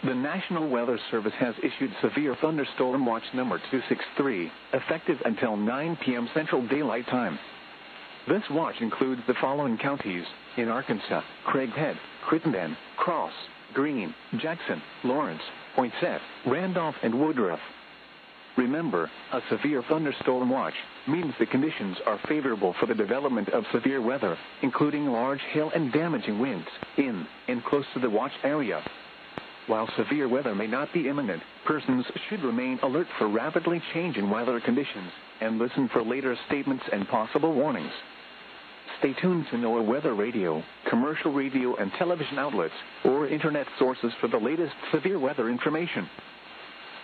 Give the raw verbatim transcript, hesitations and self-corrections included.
The National Weather Service has issued Severe Thunderstorm Watch number two six three, effective until nine p.m. Central Daylight Time. This watch includes the following counties in Arkansas: Craighead, Crittenden, Cross, Greene, Jackson, Lawrence, Poinsett, Randolph, and Woodruff. Remember, a severe thunderstorm watch means the conditions are favorable for the development of severe weather, including large hail and damaging winds, in and close to the watch area. While severe weather may not be imminent, persons should remain alert for rapidly changing weather conditions and listen for later statements and possible warnings. Stay tuned to NOAA Weather Radio, commercial radio and television outlets, or internet sources for the latest severe weather information.